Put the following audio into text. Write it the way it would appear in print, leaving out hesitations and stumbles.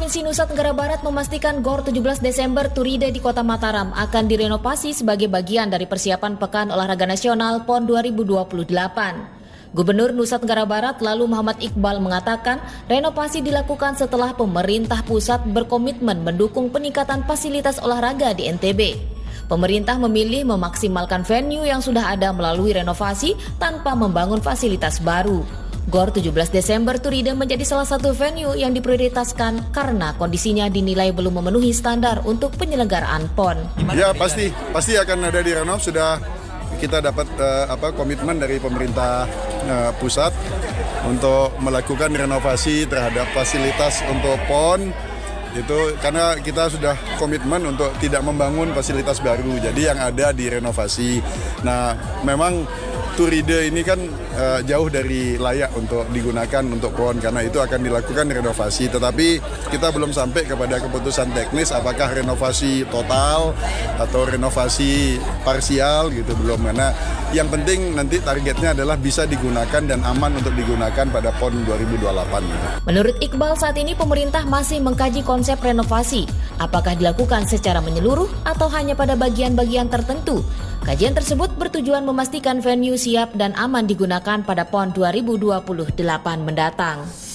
Provinsi Nusa Tenggara Barat memastikan GOR 17 Desember Turide di Kota Mataram akan direnovasi sebagai bagian dari persiapan Pekan Olahraga Nasional PON 2028. Gubernur Nusa Tenggara Barat lalu Muhammad Iqbal mengatakan renovasi dilakukan setelah pemerintah pusat berkomitmen mendukung peningkatan fasilitas olahraga di NTB. Pemerintah memilih memaksimalkan venue yang sudah ada melalui renovasi tanpa membangun fasilitas baru. GOR 17 Desember Turide menjadi salah satu venue yang diprioritaskan karena kondisinya dinilai belum memenuhi standar untuk penyelenggaraan PON. Ya pasti akan ada di renov. Sudah kita dapat komitmen dari pemerintah pusat untuk melakukan renovasi terhadap fasilitas untuk PON. Itu karena kita sudah komitmen untuk tidak membangun fasilitas baru, jadi yang ada direnovasi. Nah, memang Turide ini kan jauh dari layak untuk digunakan untuk PON karena itu akan dilakukan renovasi. Tetapi kita belum sampai kepada keputusan teknis apakah renovasi total atau renovasi parsial gitu, belum. Karena yang penting nanti targetnya adalah bisa digunakan dan aman untuk digunakan pada PON 2028. Menurut Iqbal, saat ini pemerintah masih mengkaji konsep renovasi. Apakah dilakukan secara menyeluruh atau hanya pada bagian-bagian tertentu? Kajian tersebut bertujuan memastikan venue siap dan aman digunakan pada PON 2028 mendatang.